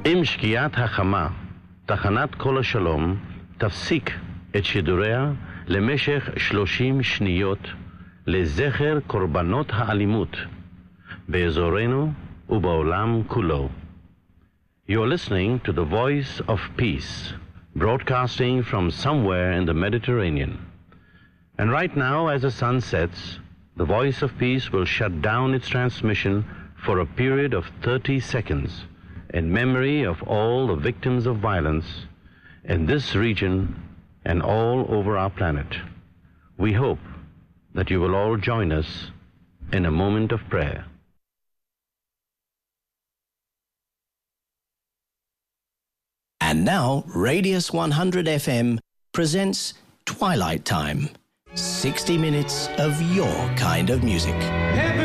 עם שקיעת החמה, תחנת כל השלום תפסיק את שידוריה למשך 30 שניות לזכר קורבנות האלימות באזורנו ובעולם כולו. You're listening to the Voice of Peace, broadcasting from somewhere in the Mediterranean. And right now, as the sun sets, the Voice of Peace will shut down its transmission for a period of 30 seconds in memory of all the victims of violence in this region and all over our planet. We hope that you will all join us in a moment of prayer. And now, Radius 100 FM presents Twilight Time. 60 minutes of your kind of music.